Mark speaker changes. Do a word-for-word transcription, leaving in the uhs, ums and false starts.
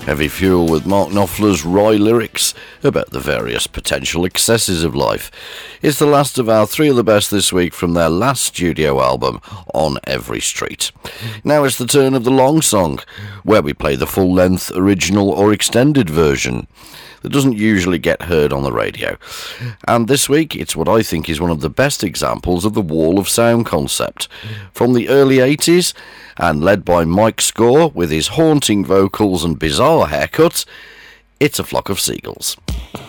Speaker 1: Heavy Fuel with Mark Knopfler's wry lyrics about the various potential excesses of life. It's the last of our three of the best this week from their last studio album, On Every Street. Now it's the turn of the long song, where we play the full-length original or extended version that doesn't usually get heard on the radio. And this week, it's what I think is one of the best examples of the wall of sound concept. From the early eighties, and led by Mike Score with his haunting vocals and bizarre haircut, it's A Flock of Seagulls.